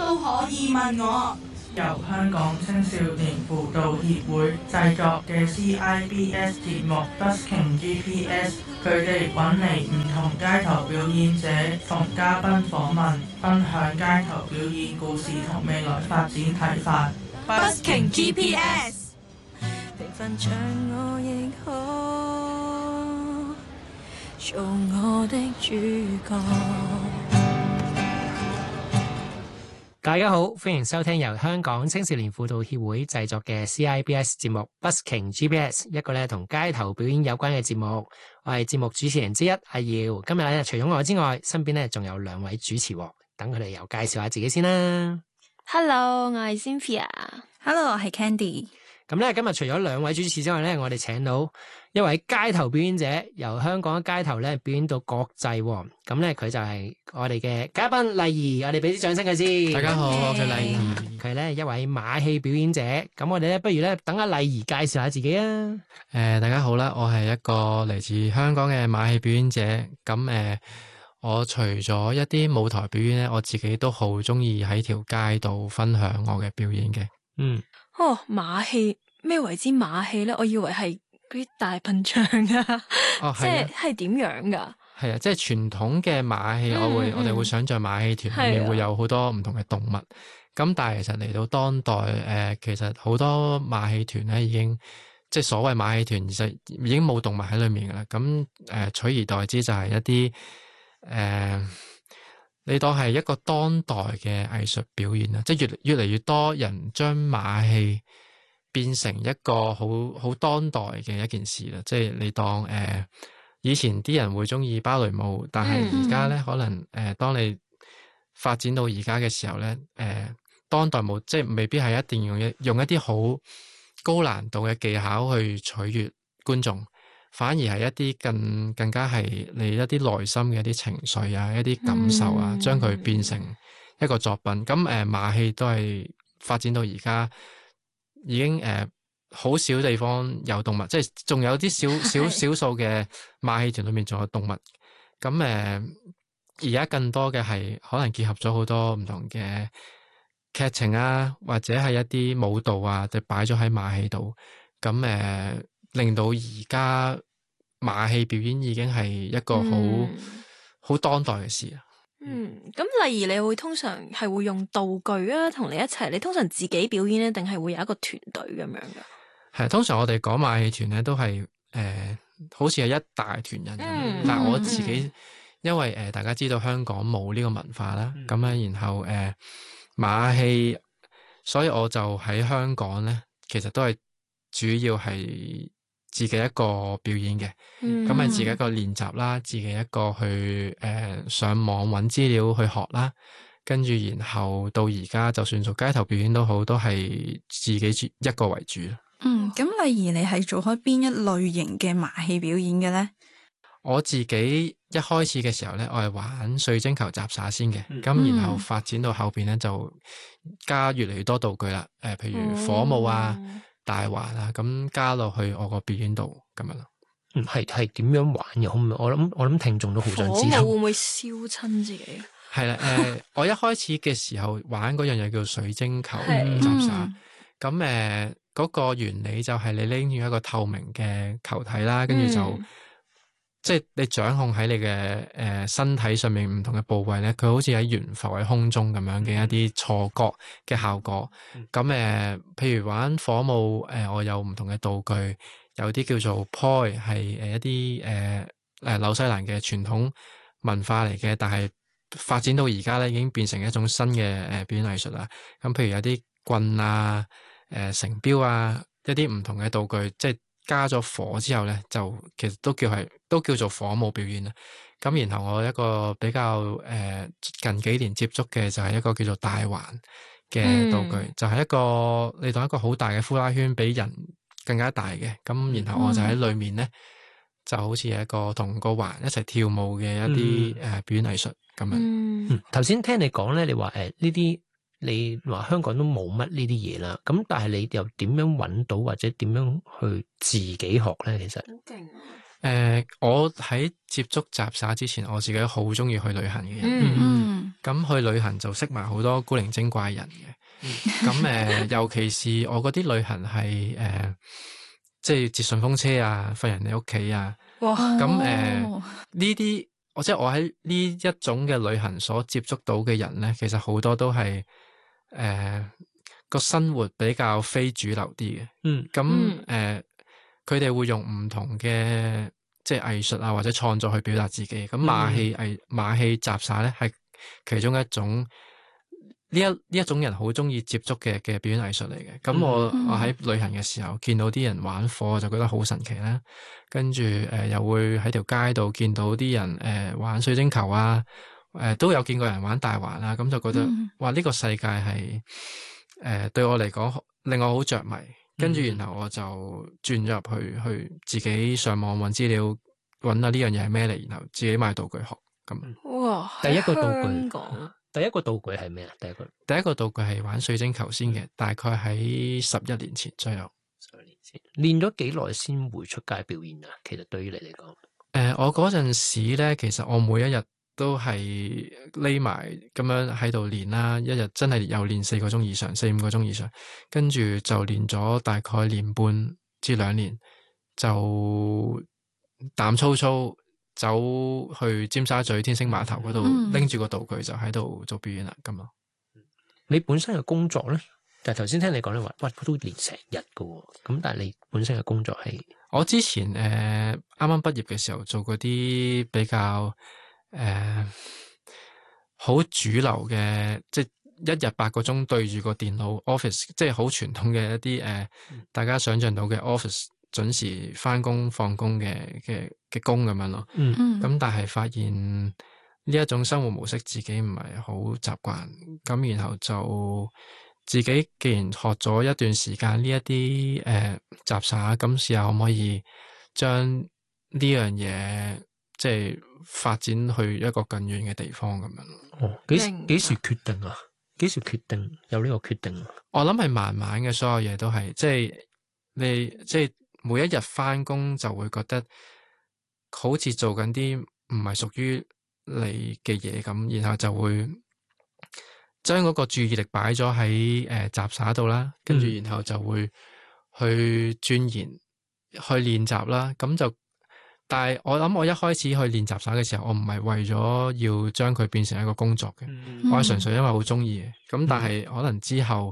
都可以問我。 由香港青少年輔導協會製作嘅 CIBS 節目 Busking GPS， 佢哋揾嚟唔同街頭表演者同嘉賓訪問，分享街頭表演故事同未來發展睇法。 Busking GPS， 平凡像我亦可做我的主角。 大家好，歡迎收聽由香港青少年輔導協會製作嘅 CIBS 節目 Busking GPS， 一個咧同街頭表演有關嘅節目。我係節目主持人之一阿耀。今日咧除咗我之外，身邊咧仲有兩位主持，等佢哋又介紹下自己先啦。 Hello， 我係 Cynthia。Hello， 我係 Candy。 咁咧今日除咗兩位主持之外咧，我哋請到一位街頭表演者，由香港嘅街頭咧表演到國際。咁咧佢就係我哋嘅嘉賓麗儀，我哋俾啲掌聲佢先。 大家好，我叫麗儀。 佢咧一位馬戲表演者。咁我哋咧不如咧等阿麗儀介紹下自己啊。 大家好啦，我係一個嚟自香港嘅馬戲表演者。咁我除咗一啲舞台表演咧，我自己都好中意喺條街度分享我嘅表演嘅。 馬戲咩為之馬戲咧？我以為係嗰啲大笨象啊，即係點樣噶？ 係啊，即係傳統嘅馬戲，我哋會想象馬戲團裏面會有好多唔同嘅動物。咁但係其實嚟到當代，其實好多馬戲團咧已經即係所謂馬戲團，其實已經冇動物喺裏面噶啦。咁取而代之就係一啲你當係一個當代嘅藝術表演啦，即係越嚟越多人將馬戲變成一個好當代嘅一件事啦。即係你當以前啲人會中意芭蕾舞，但係而家咧可能當你發展到而家嘅時候咧，當代舞即係未必係一定用一啲好高難度嘅技巧去取悅觀眾。反而係一啲更加係你一啲內心嘅一啲情緒啊，一啲感受啊，將佢變成一個作品。咁馬戲都係發展到而家已經好少地方有動物，即係仲有啲少數嘅馬戲團裏面仲有動物。咁而家更多嘅係可能結合咗好多唔同嘅劇情啊，或者係一啲舞蹈啊，就擺咗喺馬戲度。咁令到而家馬戲表演已經係一個好當代嘅事啊。 咁例如你會通常係會用道具啊，同你一齊。你通常自己表演咧，定係會有一個團隊咁樣噶？係通常我哋講馬戲團咧，都係好似係一大團人咁。但係我自己因為大家知道香港冇呢個文化啦，咁然後馬戲，所以我就喺香港咧，其實都係主要係自己一個表演嘅，咁係自己一個練習啦，自己一個去上網揾資料去學啦，跟住然後到而家就算做街頭表演都好，都係自己一個為主。 咁例如你係做開邊一類型嘅馬戲表演嘅咧？ 我自己一開始嘅時候咧，我係玩水晶球雜耍先嘅，咁然後發展到後邊咧就加越嚟越多道具啦，譬如火舞啊、大環啊，咁加落去我個表演度咁樣咯。 係點樣玩嘅？我諗聽眾都好想知道。 火舞會唔會燒親自己？ 係啦，我一開始嘅時候玩嗰樣嘢叫水晶球雜耍，咁嗰個原理就係你拎住一個透明嘅球體啦，跟住就即係你掌控喺你嘅身體上面唔同嘅部位咧，佢好似喺懸浮喺空中咁樣嘅一啲錯覺嘅效果。咁譬如玩火舞，我有唔同嘅道具，有啲叫做 poi 係一啲紐西蘭嘅傳統文化嚟嘅，但係發展到而家咧已經變成一種新嘅表演藝術啦。咁譬如有啲棍啊、繩標啊，一啲唔同嘅道具，即係加咗火之後咧，就其實都叫做火舞表演啦。咁然後我一個比較近幾年接觸嘅就係一個叫做大環嘅道具，就係一個你當一個好大嘅呼啦圈，比人更加大嘅。咁然後我就喺裏面咧，就好似一個同個環一齊跳舞嘅一啲表演藝術咁樣。 頭先聽你講咧，你話呢啲。你話香港都冇乜呢啲嘢啦，咁但係你又點樣揾到或者點樣去自己學咧？其實好勁。 我喺接觸雜耍之前，我自己好中意去旅行嘅人。咁咁去旅行就識埋好多古靈精怪人嘅。咁尤其是我嗰啲旅行係即係接順風車啊，瞓人哋屋企啊。 哇！ 咁呢啲，即係我喺呢一種嘅旅行所接觸到嘅人咧，其實好多都係個生活比較非主流啲嘅。咁佢哋會用唔同嘅即係藝術啊或者創作去表達自己。咁馬戲雜耍咧係其中一種。呢一種人好中意接觸嘅表演藝術嚟嘅。咁我喺旅行嘅時候見到啲人玩火，就覺得好神奇啦。跟住又會喺條街度見到啲人玩水晶球啊，都有見過人玩大環啊。咁就覺得哇，呢個世界係對我嚟講令我好着迷。跟住然後我就轉咗入去自己上網揾資料，揾下呢樣嘢係咩嚟，然後自己買道具學咁。 哇！ 第一個道具香港第一個道具係咩啊？第一個道具係玩水晶球先嘅，大概喺11年前左右。 11年前練咗幾耐先會出街表演啊？其實對於你嚟講， 我嗰陣時咧，其實我每一日都係匿埋咁樣喺度練啦，一日真係有練4個鐘以上，4-5個鐘以上，跟住就練咗大概1.5年至2年，就膽粗粗走去尖沙咀天星碼頭嗰度拎住個道具就喺度做表演啦，咁咯。 你本身嘅工作咧，但係頭先聽你講你話，喂，都練成日噶喎。咁但係你本身嘅工作係？ 我之前啱啱畢業嘅時候做嗰啲比較好主流嘅，即係一日8個鐘對住個電腦 office， 即係好傳統嘅一啲大家想象到嘅 office。準時返工放工嘅工咁樣咯，咁但係發現呢一種生活模式自己唔係好習慣，咁然後就自己既然學咗一段時間呢一啲雜耍，咁試下可唔可以將呢樣嘢即係發展去一個更遠嘅地方咁樣咯。 哦，幾時決定啊？幾時決定有呢個決定？ 我諗係慢慢嘅，所有嘢都係即係你即係。每一日返工就會覺得好似做緊啲唔係屬於你嘅嘢咁，然後就會將嗰個注意力擺咗喺雜耍度啦，跟住然後就會去鑽研、去練習啦。咁就，但係我諗我一開始去練雜耍嘅時候，我唔係為咗要將佢變成一個工作嘅，我係純粹因為好鍾意嘅。咁但係可能之後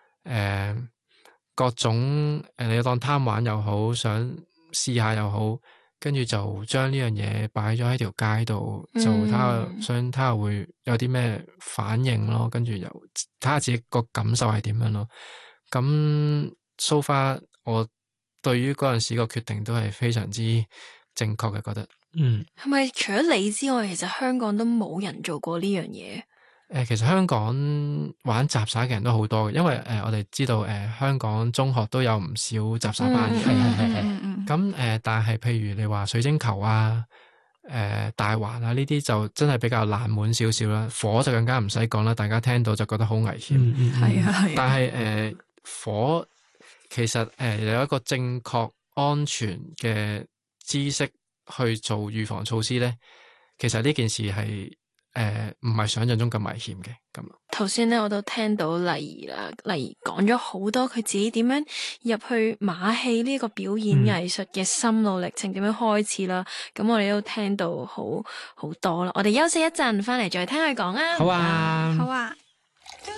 各種你當貪玩又好，想試下又好，跟住就將呢樣嘢擺咗喺條街度，就想睇下會有啲咩反應咯，跟住又睇下自己個感受係點樣咯。咁 so far 我對於嗰陣時個決定都係非常之正確嘅，覺得。 係咪除咗你之外，其實香港都冇人做過呢樣嘢？ 其實香港玩雜耍嘅人都好多嘅，因為我哋知道香港中學都有唔少雜耍班嘅，係。咁但係譬如你話水晶球啊、大環啊呢啲就真係比較冷門少少啦，火就更加唔使講啦，大家聽到就覺得好危險。 係啊。 但係火其實有一個正確安全嘅知識去做預防措施咧，其實呢件事係唔係想象中咁危險嘅咁。 頭先咧我都聽到麗儀講咗好多佢自己點樣入去馬戲呢個表演藝術嘅心路歷程，點樣開始啦。咁我哋都聽到好多啦。我哋休息一陣，翻嚟再聽佢講啊。 好啊， 好啊。